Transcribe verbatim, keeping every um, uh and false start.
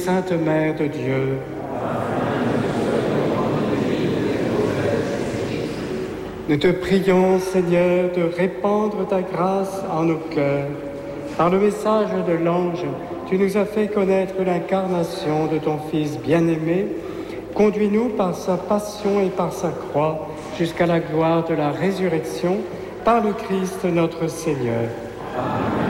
Sainte Mère de Dieu, nous te prions, Seigneur, de répandre ta grâce en nos cœurs. Par le message de l'ange, tu nous as fait connaître l'incarnation de ton Fils bien-aimé. Conduis-nous par sa passion et par sa croix jusqu'à la gloire de la résurrection, par le Christ notre Seigneur. Amen.